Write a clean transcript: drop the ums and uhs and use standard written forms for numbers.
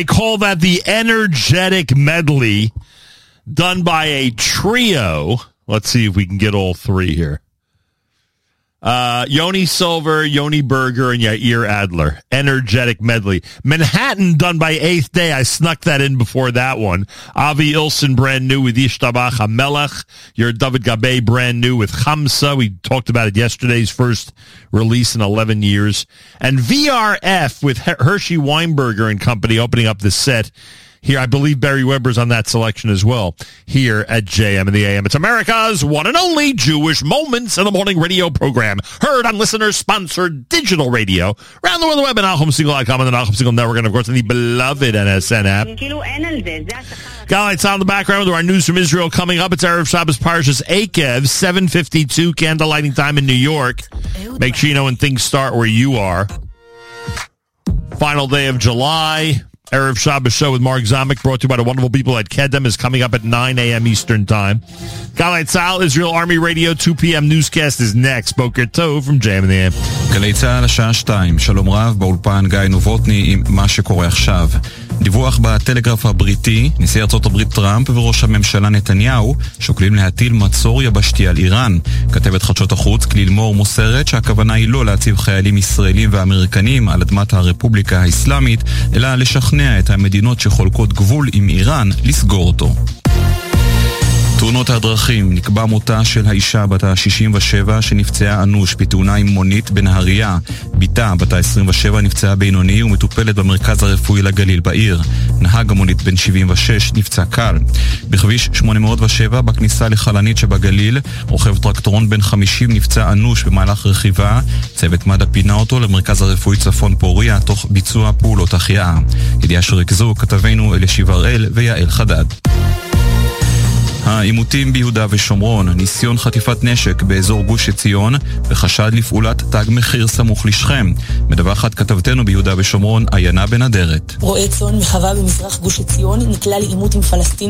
They call that the energetic medley done by a trio. Let's see if we can get all three here. Yoni Silver, Yoni Berger, and Yair Adler. Energetic medley. Manhattan done by Eighth Day. I snuck that in before that one. Avi Ilson brand new with Yishtabach HaMelech. Your David Gabay brand new with Chamsa. We talked about it yesterday's first release in 11 years. And VRF with Hershey Weinberger and company opening up the set. Here, I believe Barry Weber's on that selection as well, here at JM in the AM. It's America's one and only Jewish Moments in the Morning radio program, heard on listener-sponsored digital radio, around the world, the web, and NachumSingle.com, and the Nachum Single Network, and, of course, in the beloved NSN app. Guys, on the background with our news from Israel coming up. It's Erev Shabbos Parshas Eikev, 7:52, candle lighting time in New York. Make sure you know when things start where you are. Final day of July. Erev Shabbos show with Mark Zamek, brought to you by the wonderful people at Kedem, is coming up at 9 a.m. Eastern Time. Galei Tzahal, Israel Army Radio, 2 p.m. newscast is next. Boker Tov from JM in the AM. גלי צהל השעה 2, שלום רב, באולפן גיא נובוטני עם מה שקורה עכשיו. דיווח בטלגרף הבריטי, נשיא ארצות הברית טראמפ וראש הממשלה נתניהו שוקלים להטיל מצור יבשתי על איראן. כתבת חדשות החוץ כליל מור מוסרת שהכוונה היא לא להציב חיילים ישראלים ואמריקנים על אדמת הרפובליקה האסלאמית, אלא לשכנע את המדינות שחולקות גבול עם איראן לסגור אותו. תאונות הדרכים, נקבע מותה של האישה בת ה-67 שנפצעה אנוש בתאונה עם מונית בנהריה. ביתה בת ה-27 נפצעה בינוני ומטופלת במרכז הרפואי לגליל בעיר. נהג המונית בן 76 נפצע קל. בכביש 807 בכניסה לחלנית שבגליל, רוכב טרקטורון בן 50 נפצע אנוש במהלך רכיבה. צוות מד"א פינה אותו למרכז הרפואי צפון פוריה תוך ביצוע פעולות החייאה. ידיעה שריכזו כתבינו אלישיב הראל ויעל חדד. העימותים ביהודה ושומרון, ניסיון חטיפת נשק באזור גוש עציון וחשד לפעולת תג מחיר סמוך לשכם. מדווחת כתבתנו ביהודה ושומרון, עיינה בן אדרת. רועה צאן מחווה במזרח גוש עציון נקלע לעימות עם פלסטינים